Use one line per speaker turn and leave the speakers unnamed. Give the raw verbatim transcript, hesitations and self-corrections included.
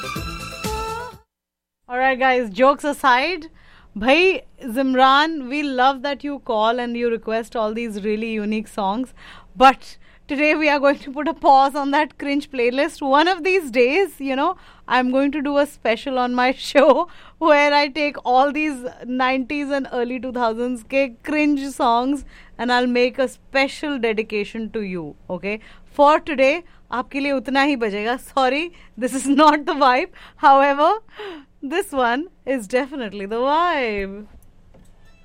Alright, guys, jokes aside, Bhai Zimran, we love that you call and you request all these really unique songs. But today we are going to put a pause on that cringe playlist. One of these days, you know, I'm going to do a special on my show where I take all these nineties and early two thousands ke cringe songs and I'll make a special dedication to you. Okay? For today, आपके लिए उतना ही बजेगा. Sorry, this is not the vibe. However, this one is definitely the vibe.